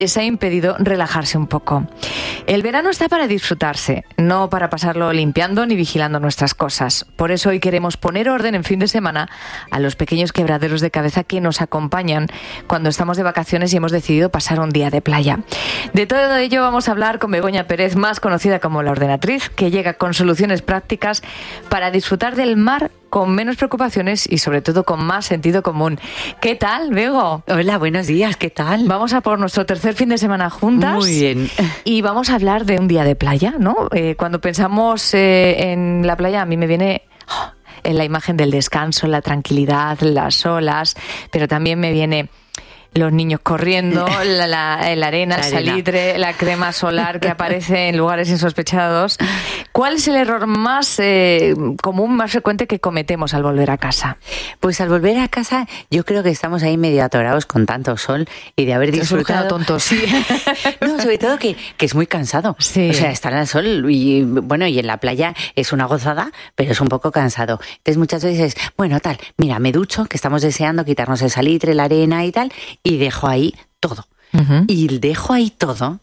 les ha impedido relajarse un poco. El verano está para disfrutarse, no para pasarlo limpiando ni vigilando nuestras cosas. Por eso hoy queremos poner orden en fin de semana a los pequeños quebraderos de cabeza que nos acompañan cuando estamos de vacaciones y hemos decidido pasar un día de playa. De todo ello vamos a hablar con Begoña Pérez, más conocida como La Ordenatriz, que llega con soluciones prácticas para disfrutar del mar con menos preocupaciones y sobre todo con más sentido común. ¿Qué tal, Bego? Hola, buenos días, ¿qué tal? Vamos a por nuestro tercer fin de semana juntas. Muy bien. Y vamos a hablar de un día de playa, ¿no? Cuando pensamos en la playa, a mí me viene en la imagen del descanso, la tranquilidad, las olas, pero también me viene los niños corriendo, la arena, el salitre, la crema solar que aparece en lugares insospechados. ¿Cuál es el error más común, más frecuente que cometemos al volver a casa? Pues al volver a casa yo creo que estamos ahí medio atorados con tanto sol y de haber disfrutado. Tontos. Sí. No, sobre todo que es muy cansado. Sí. O sea, estar al sol y bueno, y en la playa es una gozada, pero es un poco cansado. Entonces muchas veces, bueno, tal, mira, me ducho, que estamos deseando quitarnos el salitre, la arena y tal, y dejo ahí todo. Uh-huh. Y dejo ahí todo,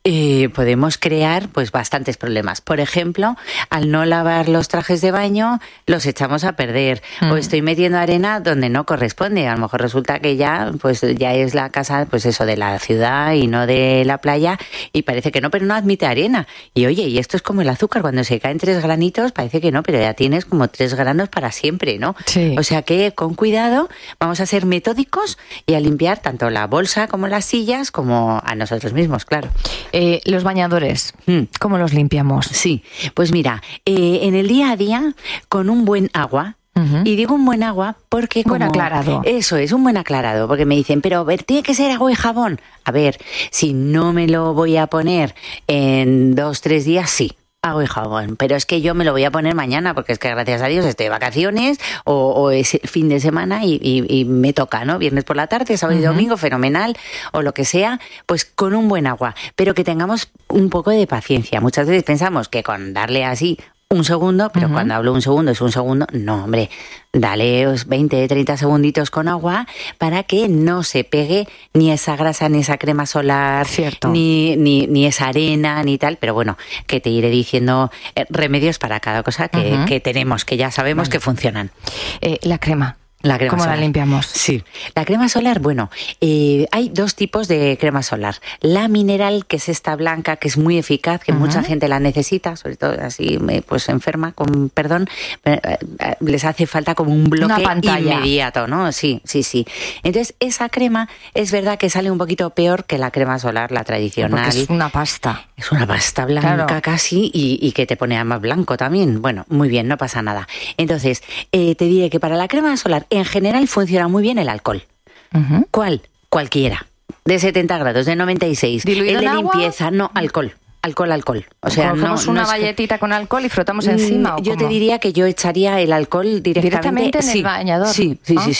podemos crear pues bastantes problemas. Por ejemplo, al no lavar los trajes de baño, los echamos a perder. O estoy metiendo arena donde no corresponde. A lo mejor resulta que ya es la casa, pues eso, de la ciudad y no de la playa, y parece que no, pero no admite arena. Y oye, y esto es como el azúcar, cuando se caen 3 granitos, parece que no, pero ya tienes como 3 granos para siempre, ¿no? Sí. O sea que con cuidado vamos a ser metódicos y a limpiar tanto la bolsa como las sillas, como a nosotros mismos, claro. Los bañadores, ¿cómo los limpiamos? Sí, pues mira, en el día a día, con un buen agua. Uh-huh. Y digo un buen agua porque como... Buen aclarado. Eso es, un buen aclarado, porque me dicen, pero a ver, tiene que ser agua y jabón. A ver, si no me lo voy a poner en 2-3 días, sí. Agua y jabón, pero es que yo me lo voy a poner mañana porque es que gracias a Dios estoy de vacaciones o es el fin de semana y me toca, ¿no? Viernes por la tarde, sábado y domingo, fenomenal, o lo que sea, pues con un buen agua, pero que tengamos un poco de paciencia. Muchas veces pensamos que con darle así un segundo, pero cuando hablo un segundo es un segundo, no, hombre, dale 20-30 segunditos con agua para que no se pegue ni esa grasa, ni esa crema solar, ni esa arena, ni tal, pero bueno, que te iré diciendo remedios para cada cosa que tenemos, que ya sabemos que funcionan. La crema. ¿Cómo solar. La limpiamos? Sí. La crema solar, bueno, hay 2 tipos de crema solar. La mineral, que es esta blanca, que es muy eficaz, que mucha gente la necesita, sobre todo así, pues enferma, con perdón, les hace falta como un bloque inmediato, ¿no? Sí. Entonces, esa crema es verdad que sale un poquito peor que la crema solar, la tradicional. Porque es una pasta. Es una pasta blanca casi y que te pone más blanco también. Bueno, muy bien, no pasa nada. Entonces, te diré que para la crema solar, en general funciona muy bien el alcohol. Uh-huh. ¿Cuál? Cualquiera. De 70 grados, de 96. ¿Diluido el de en agua? Limpieza, no, alcohol. Alcohol. O sea, cogemos una galletita con alcohol y frotamos encima. Yo te diría que yo echaría el alcohol directamente en el bañador. Sí,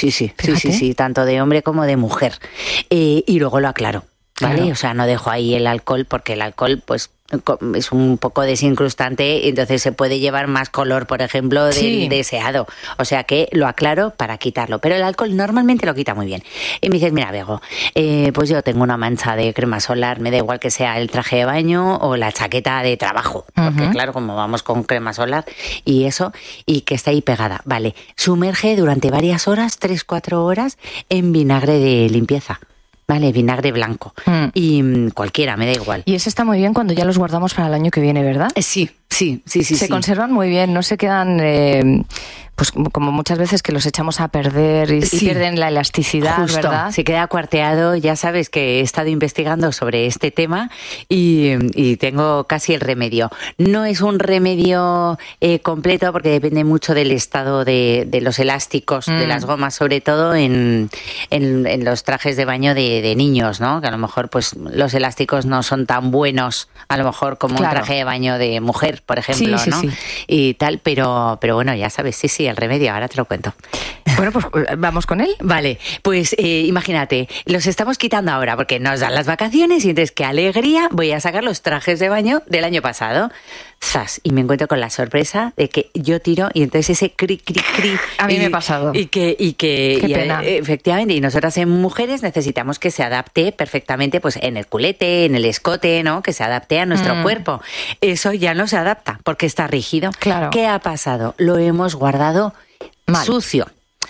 tanto de hombre como de mujer. Y luego lo aclaro, ¿vale? Claro. O sea, no dejo ahí el alcohol porque el alcohol, pues, es un poco desincrustante, entonces se puede llevar más color, por ejemplo, del deseado. O sea que lo aclaro para quitarlo. Pero el alcohol normalmente lo quita muy bien. Y me dices, mira, Bego, pues yo tengo una mancha de crema solar, me da igual que sea el traje de baño o la chaqueta de trabajo. Porque claro, como vamos con crema solar y eso, y que está ahí pegada. Vale, sumerge durante varias horas, 3-4 horas, en vinagre de limpieza. Vale, vinagre blanco. Y cualquiera, me da igual. Y ese está muy bien cuando ya los guardamos para el año que viene, ¿verdad? Sí. Se conservan muy bien, no se quedan... pues como muchas veces que los echamos a perder y pierden la elasticidad, justo, ¿verdad? Se queda cuarteado. Ya sabes que he estado investigando sobre este tema y tengo casi el remedio. No es un remedio completo porque depende mucho del estado de los elásticos, de las gomas, sobre todo en los trajes de baño de niños, ¿no? Que a lo mejor pues los elásticos no son tan buenos, a lo mejor como un traje de baño de mujer, por ejemplo, ¿no? Y tal, pero bueno, ya sabes, sí, el remedio, ahora te lo cuento. Bueno, pues vamos con él. Vale, pues imagínate, los estamos quitando ahora porque nos dan las vacaciones y entonces qué alegría, voy a sacar los trajes de baño del año pasado. ¡Zas! Y me encuentro con la sorpresa de que yo tiro y entonces ese cri. A mí me ha pasado. Qué pena. Efectivamente, y nosotras en mujeres necesitamos que se adapte perfectamente pues en el culete, en el escote, ¿no? Que se adapte a nuestro cuerpo. Eso ya no se adapta porque está rígido. Claro. ¿Qué ha pasado? Lo hemos guardado mal. Sucio.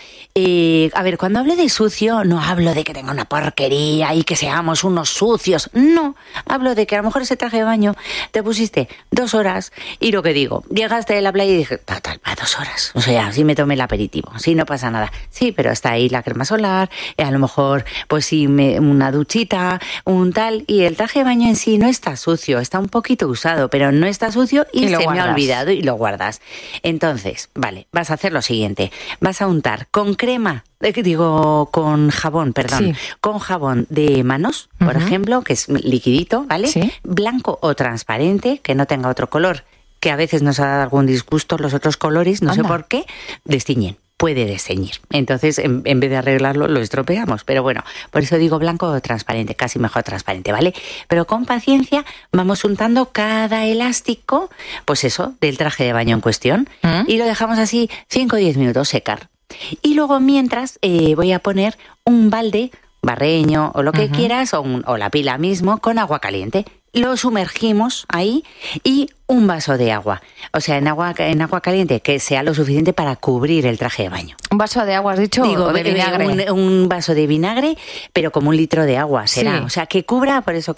A ver, cuando hablo de sucio, no hablo de que tenga una porquería y que seamos unos sucios. No, hablo de que a lo mejor ese traje de baño te pusiste 2 horas y lo que digo, llegaste de la playa y dije, total, va 2 horas. O sea, sí me tomé el aperitivo, sí, no pasa nada. Sí, pero está ahí la crema solar, a lo mejor, pues sí, una duchita, un tal, y el traje de baño en sí no está sucio, está un poquito usado, pero no está sucio y se me ha olvidado y lo guardas. Entonces, vale, vas a hacer lo siguiente, vas a untar con crema, con jabón, perdón, sí. Con jabón de manos, por ejemplo, que es liquidito, ¿vale? Sí. Blanco o transparente, que no tenga otro color, que a veces nos ha dado algún disgusto los otros colores, no sé por qué, destiñen. Puede desteñir. Entonces, en vez de arreglarlo, lo estropeamos. Pero bueno, por eso digo blanco o transparente, casi mejor transparente, ¿vale? Pero con paciencia vamos untando cada elástico, pues eso, del traje de baño en cuestión, y lo dejamos así 5 o 10 minutos secar. Y luego mientras voy a poner un balde, barreño o lo que quieras, o la pila mismo, con agua caliente. Lo sumergimos ahí y un vaso de agua. O sea, en agua caliente, que sea lo suficiente para cubrir el traje de baño. ¿Un vaso de agua has dicho? Digo, ¿O de vinagre? Un vaso de vinagre, pero como 1 litro de agua será. Sí. O sea, que cubra, por eso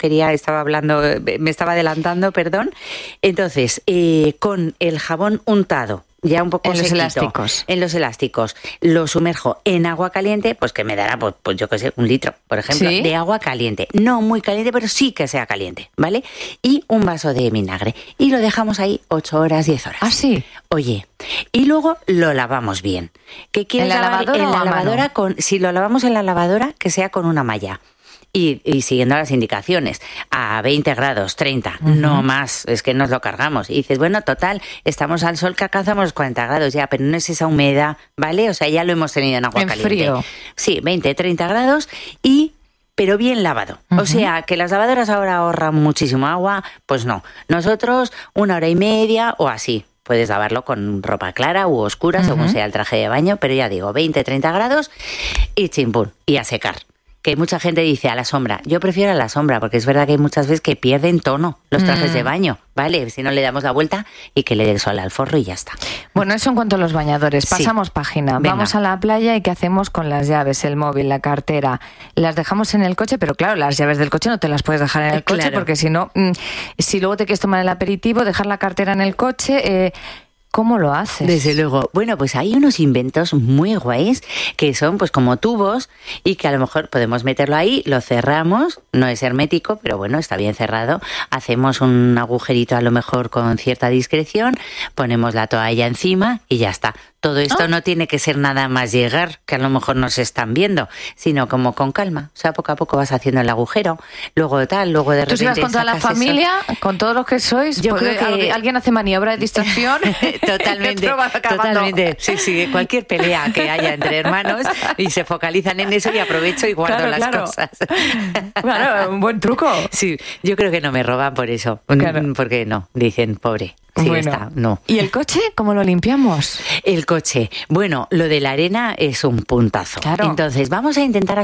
me estaba adelantando, perdón. Entonces, con el jabón untado, ya un poco en los sequito, elásticos. En los elásticos. Lo sumerjo en agua caliente, pues que me dará, pues yo qué sé, 1 litro, por ejemplo, ¿Sí? de agua caliente. No muy caliente, pero sí que sea caliente, ¿vale? Y un vaso de vinagre. Y lo dejamos ahí 8 horas, 10 horas. ¿Ah, sí? Oye, y luego lo lavamos bien. ¿Qué quieres ¿En la lavar? lavadora En o la a lavadora mano? si lo lavamos en la lavadora, que sea con una malla. Y siguiendo las indicaciones, a 20 grados, 30, no más, es que nos lo cargamos. Y dices, bueno, total, estamos al sol que alcanzamos los 40 grados ya, pero no es esa humedad, ¿vale? O sea, ya lo hemos tenido en agua caliente. Frío. Sí, 20, 30 grados pero bien lavado. O sea, que las lavadoras ahora ahorran muchísimo agua, pues no. Nosotros 1 hora y media o así. Puedes lavarlo con ropa clara u oscura, según sea el traje de baño, pero ya digo, 20, 30 grados y chimpún, y a secar. Que mucha gente dice a la sombra. Yo prefiero a la sombra, porque es verdad que hay muchas veces que pierden tono los trajes de baño, ¿vale? Si no le damos la vuelta y que le dé el sol al forro y ya está. Bueno, eso en cuanto a los bañadores. Pasamos página. Venga. Vamos a la playa y ¿qué hacemos con las llaves, el móvil, la cartera? Las dejamos en el coche, pero claro, las llaves del coche no te las puedes dejar en el coche, Claro. porque si no, si luego te quieres tomar el aperitivo, dejar la cartera en el coche... ¿Cómo lo haces? Desde luego. Bueno, pues hay unos inventos muy guays que son pues como tubos y que a lo mejor podemos meterlo ahí, lo cerramos, no es hermético, pero bueno, está bien cerrado. Hacemos un agujerito a lo mejor con cierta discreción, ponemos la toalla encima y ya está. Todo esto no tiene que ser nada más llegar, que a lo mejor nos están viendo, sino como con calma. O sea, poco a poco vas haciendo el agujero, luego de repente... ¿Tú si vas con toda la sacas eso. familia, con todos los que sois? Yo creo que- ¿Alguien hace maniobra de distracción? Totalmente, Y otro va acabando. totalmente. Sí, sí, cualquier pelea que haya entre hermanos y se focalizan en eso y aprovecho y guardo las cosas. Claro, un buen truco. Sí, yo creo que no me roban por eso, porque no, dicen pobre. Sí, Bueno. está, no. ¿Y el coche cómo lo limpiamos? El coche. Bueno, lo de la arena es un puntazo. Claro. Entonces, vamos a intentar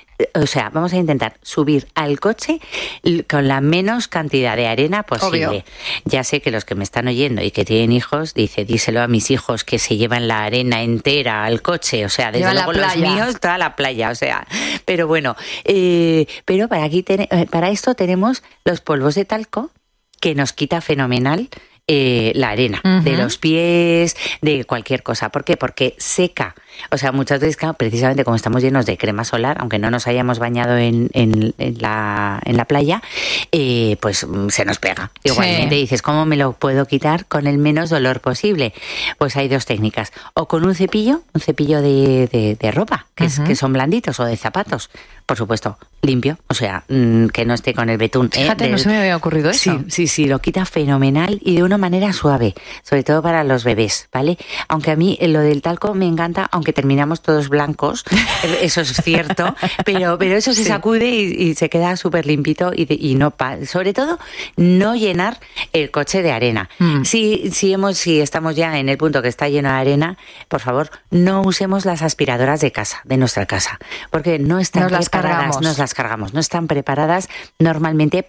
subir al coche con la menos cantidad de arena posible. Obvio. Ya sé que los que me están oyendo y que tienen hijos, díselo a mis hijos que se llevan la arena entera al coche, o sea, desde Llevan la luego los playa. míos, toda la playa, o sea, pero bueno, pero para esto tenemos los polvos de talco que nos quita fenomenal la arena de los pies, de cualquier cosa. ¿Por qué? Porque seca. O sea, muchas veces, claro, precisamente como estamos llenos de crema solar, aunque no nos hayamos bañado en la playa, pues se nos pega. Igualmente dices, ¿cómo me lo puedo quitar con el menos dolor posible? Pues hay 2 técnicas. O con un cepillo de ropa, que son blanditos, o de zapatos. por supuesto, limpio, o sea, que no esté con el betún. Fíjate, no se me había ocurrido eso. Sí, lo quita fenomenal y de una manera suave, sobre todo para los bebés, ¿vale? Aunque a mí lo del talco me encanta, aunque terminamos todos blancos, eso es cierto, pero eso se sacude y se queda súper limpito y no, sobre todo, no llenar el coche de arena. Si estamos ya en el punto que está lleno de arena, por favor, no usemos las aspiradoras de nuestra casa, porque no están preparadas, nos las cargamos, no están preparadas normalmente